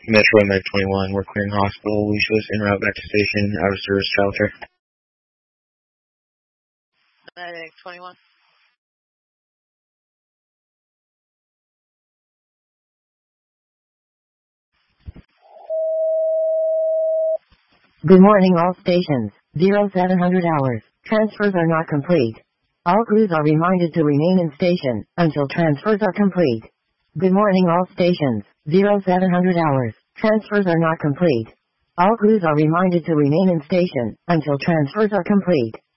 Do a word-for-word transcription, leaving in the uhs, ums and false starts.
Metro Med twenty-one, we're clearing hospital. We show us en route back to station, out of service shelter. Medic twenty-one. Good morning all stations, zero seven hundred hours. Transfers are not complete. All crews are reminded to remain in station until transfers are complete. Good morning all stations, zero seven hundred hours. Transfers are not complete. All crews are reminded to remain in station until transfers are complete.